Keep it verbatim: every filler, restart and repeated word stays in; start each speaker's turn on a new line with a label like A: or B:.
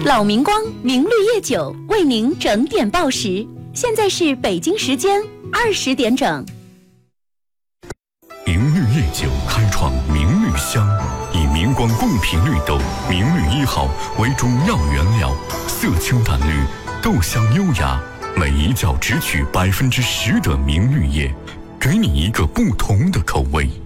A: 老明光明绿叶酒为您整点报时，现在是北京时间二十点整。
B: 明绿叶酒开创明绿香，以明光贡品绿豆明绿一号为主要原料，色清淡绿，豆香优雅，每一角只取百分之十的明绿叶，给你一个不同的口味。